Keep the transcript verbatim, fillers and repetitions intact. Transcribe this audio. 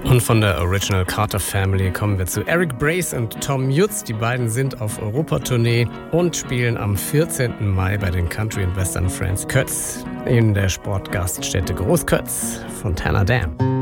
Und von der Original Carter Family kommen wir zu Eric Brace und Tom Jutz. Die beiden sind auf Europatournee und spielen am vierzehnten Mai bei den Country and Western Friends Kötz in der Sportgaststätte Großkötz, Fontana Dam.